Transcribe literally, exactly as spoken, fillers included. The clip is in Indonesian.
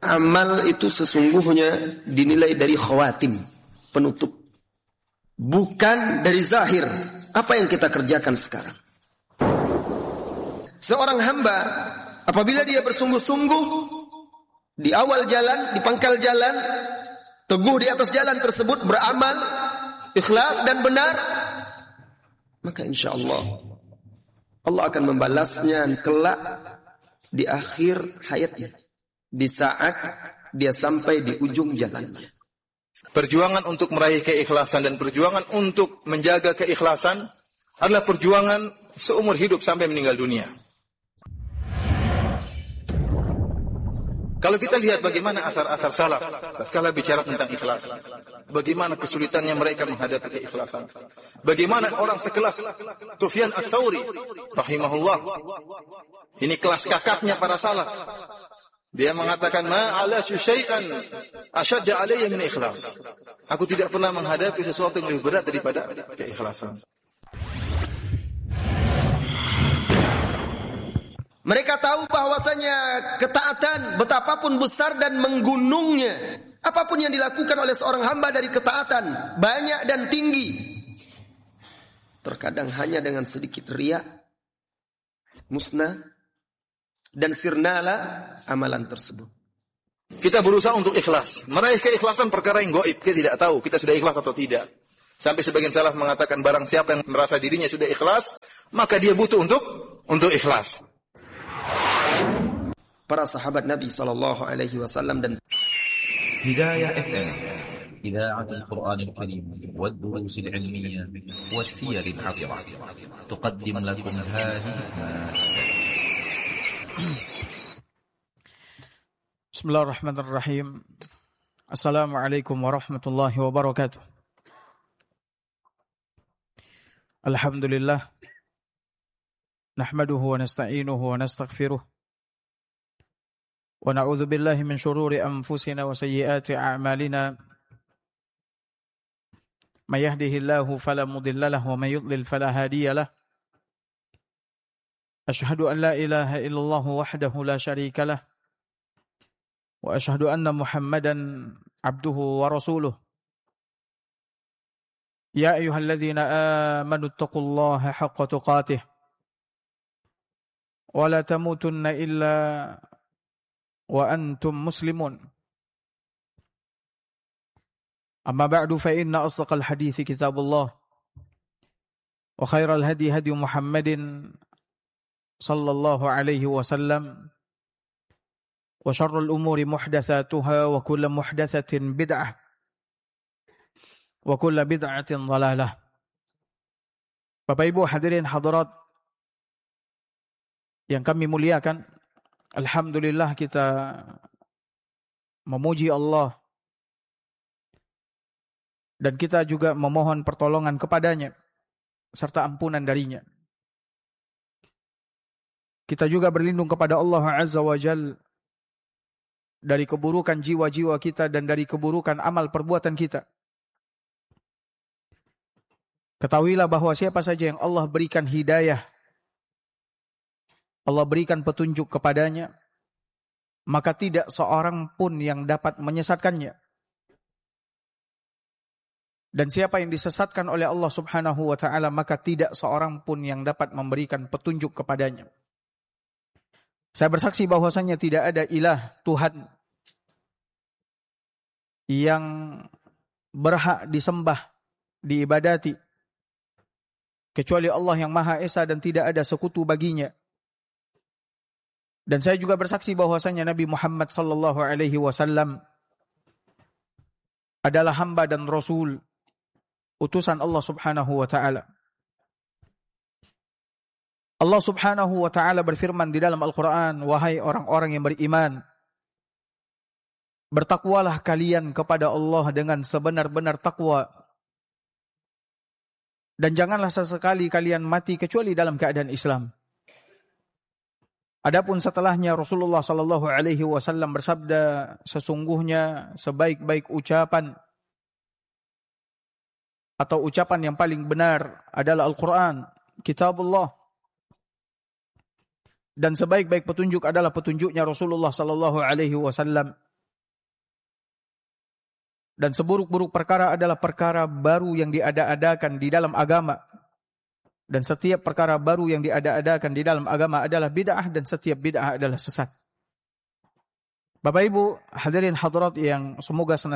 amal itu sesungguhnya dinilai dari khawatim, penutup, bukan dari zahir, apa yang kita kerjakan sekarang. Seorang hamba apabila dia bersungguh-sungguh di awal jalan, di pangkal jalan, teguh di atas jalan tersebut, beramal ikhlas dan benar, maka insya Allah Allah akan membalasnya kelak di akhir hayatnya, di saat dia sampai di ujung jalannya. Perjuangan untuk meraih keikhlasan dan perjuangan untuk menjaga keikhlasan adalah perjuangan seumur hidup sampai meninggal dunia. Kalau kita lihat bagaimana asar-asar salaf tatkala bicara tentang ikhlas, bagaimana kesulitannya mereka menghadapi keikhlasan. Bagaimana orang sekelas Sufyan Ats-Tsauri rahimahullah. Ini kelas kakaknya para salaf. Dia mengatakan, "Ma ala syai'an ashadda alayya min ikhlas." Aku tidak pernah menghadapi sesuatu yang lebih berat daripada keikhlasan. Mereka tahu bahwasanya ketaatan betapapun besar dan menggunungnya, apapun yang dilakukan oleh seorang hamba dari ketaatan, banyak dan tinggi, terkadang hanya dengan sedikit riya, musnah, dan sirnala amalan tersebut. Kita berusaha untuk ikhlas, meraih keikhlasan perkara yang gaib, kita tidak tahu kita sudah ikhlas atau tidak. Sampai sebagian salaf mengatakan barang siapa yang merasa dirinya sudah ikhlas, maka dia butuh untuk untuk ikhlas. Para sahabat Nabi sallallahu alaihi wasallam dan Hidayah F M إذاعة القرآن الكريم والدروس العلمية والسير العطرة تقدم لكم هذه بسم الله الرحمن الرحيم السلام عليكم ورحمة الله وبركاته الحمد لله نحمده ونستعينه ونستغفره ونعوذ بالله من شرور أنفسنا وسيئات أعمالنا من يهده الله فلا مضل له ومن يضلل فلا هادي له أشهد أن لا إله إلا الله وحده لا شريك له وأشهد أن محمدا عبده ورسوله يا أيها الذين آمنوا اتقوا الله حق تقاته ولا تموتن إلا وأنتم مسلمون أما بعد فإن أصدق الحديث كتاب الله وخير الهدي هدي محمد صلى الله عليه وسلم وشر الأمور محدثاتها وكل محدثة بدعة وكل بدعة ضلالة. Bapak Ibu hadirin hadirat yang kami muliakan, alhamdulillah kita memuji Allah dan kita juga memohon pertolongan kepadanya serta ampunan darinya. Kita juga berlindung kepada Allah Azza wa Jalla dari keburukan jiwa-jiwa kita dan dari keburukan amal perbuatan kita. Ketahuilah bahwa siapa saja yang Allah berikan hidayah, Allah berikan petunjuk kepadanya, maka tidak seorang pun yang dapat menyesatkannya. Dan siapa yang disesatkan oleh Allah Subhanahu wa taala, maka tidak seorang pun yang dapat memberikan petunjuk kepadanya. Saya bersaksi bahwasanya tidak ada ilah Tuhan yang berhak disembah, diibadati kecuali Allah yang Maha Esa dan tidak ada sekutu baginya. Dan saya juga bersaksi bahwasanya Nabi Muhammad sallallahu alaihi wasallam adalah hamba dan rasul, utusan Allah Subhanahu wa taala. Allah Subhanahu wa taala berfirman di dalam Al-Qur'an, "Wahai orang-orang yang beriman, bertakwalah kalian kepada Allah dengan sebenar-benar takwa. Dan janganlah sesekali kalian mati kecuali dalam keadaan Islam." Adapun setelahnya Rasulullah sallallahu alaihi wasallam bersabda, "Sesungguhnya sebaik-baik ucapan atau ucapan yang paling benar adalah Al-Qur'an, kitabullah. Dan sebaik-baik petunjuk adalah petunjuknya Rasulullah sallallahu alaihi wasallam. Dan seburuk-buruk perkara adalah perkara baru yang diada-adakan di dalam agama. Dan setiap perkara baru yang diada-adakan di dalam agama adalah bid'ah, dan setiap bid'ah adalah sesat. Bapak Ibu hadirin hadirat yang semoga senantiasa